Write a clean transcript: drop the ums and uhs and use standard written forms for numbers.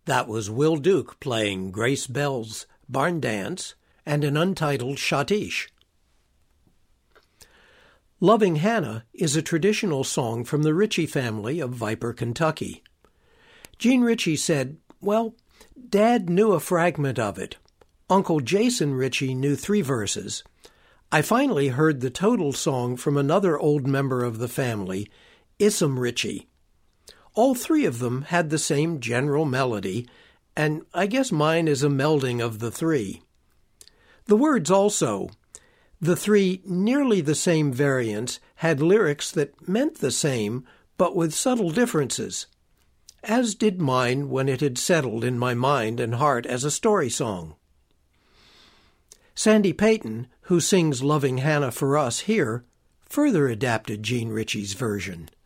That was Will Duke playing Grace Bell's Barn Dance and an untitled Schottische. Loving Hannah is a traditional song from the Ritchie family of Viper, Kentucky. Gene Ritchie said, "Well, Dad knew a fragment of it. Uncle Jason Ritchie knew 3 verses. I finally heard the total song from another old member of the family, Issam Ritchie. All 3 of them had the same general melody, and I guess mine is a melding of the 3. The words also. The 3 nearly the same variants had lyrics that meant the same, but with subtle differences, as did mine when it had settled in my mind and heart as a story song." Sandy Payton, who sings Loving Hannah for us here, further adapted Gene Ritchie's version.